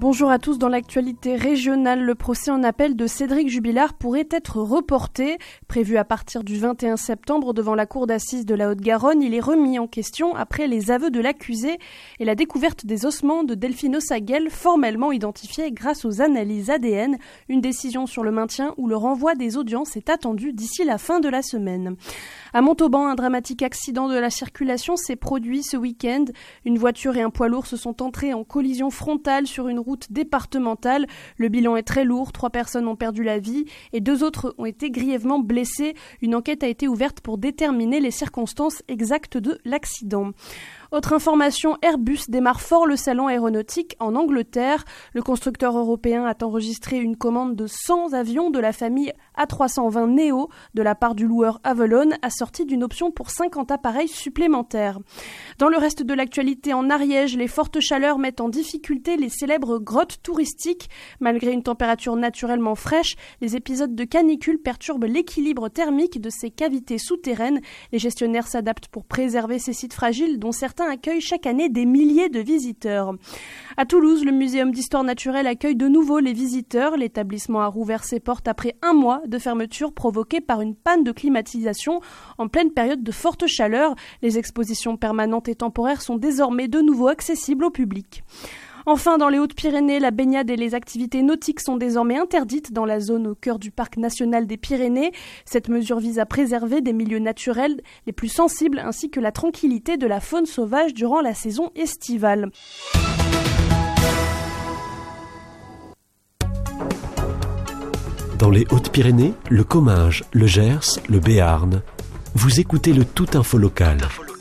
Bonjour à tous. Dans l'actualité régionale, le procès en appel de Cédric Jubilard pourrait être reporté. Prévu à partir du 21 septembre devant la cour d'assises de la Haute-Garonne, il est remis en question après les aveux de l'accusé et la découverte des ossements de Delphine Ossaguel, formellement identifiés grâce aux analyses ADN. Une décision sur le maintien ou le renvoi des audiences est attendue d'ici la fin de la semaine. À Montauban, un dramatique accident de la circulation s'est produit ce week-end. Une voiture et un poids lourd se sont entrés en collision frontale sur une route départementale. Le bilan est très lourd, 3 personnes ont perdu la vie et 2 autres ont été grièvement blessées. Une enquête a été ouverte pour déterminer les circonstances exactes de l'accident. Autre information, Airbus démarre fort le salon aéronautique en Angleterre. Le constructeur européen a enregistré une commande de 100 avions de la famille A320 Neo de la part du loueur Avolon, assortie d'une option pour 50 appareils supplémentaires. Dans le reste de l'actualité, en Ariège, les fortes chaleurs mettent en difficulté les célèbres grottes touristiques. Malgré une température naturellement fraîche, les épisodes de canicule perturbent l'équilibre thermique de ces cavités souterraines. Les gestionnaires s'adaptent pour préserver ces sites fragiles dont certains accueille chaque année des milliers de visiteurs. À Toulouse, le Muséum d'histoire naturelle accueille de nouveau les visiteurs. L'établissement a rouvert ses portes après 1 mois de fermeture provoquée par une panne de climatisation en pleine période de forte chaleur. Les expositions permanentes et temporaires sont désormais de nouveau accessibles au public. Enfin, dans les Hautes-Pyrénées, la baignade et les activités nautiques sont désormais interdites dans la zone au cœur du parc national des Pyrénées. Cette mesure vise à préserver des milieux naturels les plus sensibles ainsi que la tranquillité de la faune sauvage durant la saison estivale. Dans les Hautes-Pyrénées, le Comminges, le Gers, le Béarn, vous écoutez le Tout Info Local.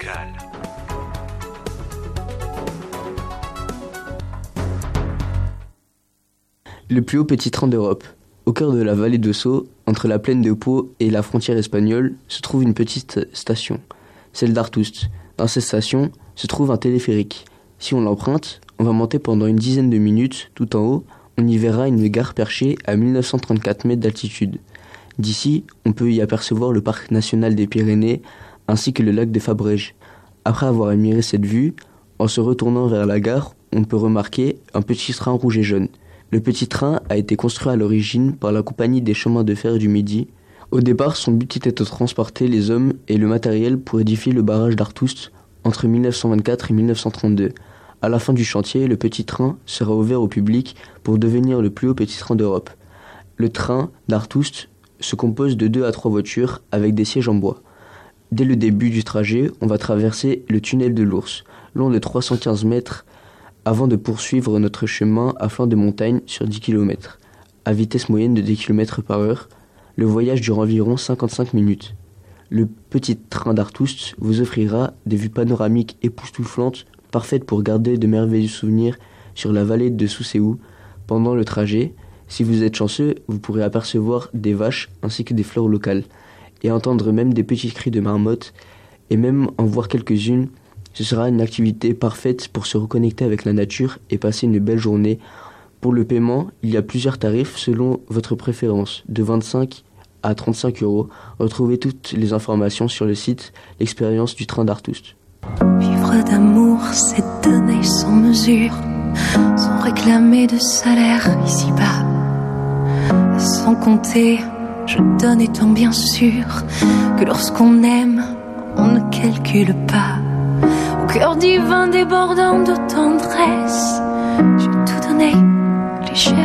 Le plus haut petit train d'Europe. Au cœur de la vallée de Sceaux, entre la plaine de Pau et la frontière espagnole, se trouve une petite station, celle d'Artoust. Dans cette station se trouve un téléphérique. Si on l'emprunte, on va monter pendant une dizaine de minutes tout en haut. On y verra une gare perchée à 1934 mètres d'altitude. D'ici, on peut y apercevoir le parc national des Pyrénées ainsi que le lac de Fabrèges. Après avoir admiré cette vue, en se retournant vers la gare, on peut remarquer un petit train rouge et jaune. Le petit train a été construit à l'origine par la Compagnie des chemins de fer du Midi. Au départ, son but était de transporter les hommes et le matériel pour édifier le barrage d'Artoust entre 1924 et 1932. À la fin du chantier, le petit train sera ouvert au public pour devenir le plus haut petit train d'Europe. Le train d'Artoust se compose de 2 à 3 voitures avec des sièges en bois. Dès le début du trajet, on va traverser le tunnel de l'Ours, long de 315 mètres, avant de poursuivre notre chemin à flanc de montagne sur 10 km, à vitesse moyenne de 10 km par heure. Le voyage dure environ 55 minutes. Le petit train d'Artoust vous offrira des vues panoramiques époustouflantes, parfaites pour garder de merveilleux souvenirs sur la vallée de Soucéou. Pendant le trajet, si vous êtes chanceux, vous pourrez apercevoir des vaches ainsi que des fleurs locales, et entendre même des petits cris de marmottes, et même en voir quelques-unes. Ce sera une activité parfaite pour se reconnecter avec la nature et passer une belle journée. Pour le paiement, il y a plusieurs tarifs selon votre préférence, de 25 à 35 €. Retrouvez toutes les informations sur le site L'expérience du train d'Artoust. Vivre d'amour, c'est donner sans mesure, sans réclamer de salaire ici-bas. Sans compter, je donne étant bien sûr que lorsqu'on aime, on ne calcule pas. Au cœur divin débordant de tendresse, j'ai tout donné, les chairs.